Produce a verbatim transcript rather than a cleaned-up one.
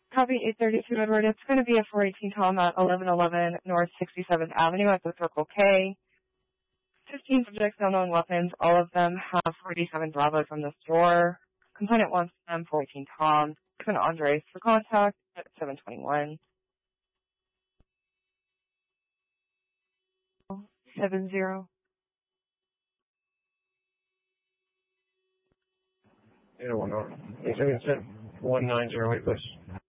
Copy eight thirty-two Edward. It's going to be a four eighteen Tom at eleven eleven North sixty-seventh Avenue at the Circle K. fifteen subjects, unknown weapons. All of them have forty-seven Bravo from the store. Complainant wants them four eighteen Tom. San Andres for contact at seven twenty-one. Seven zero. Eight oh one. One nine zero eight, please.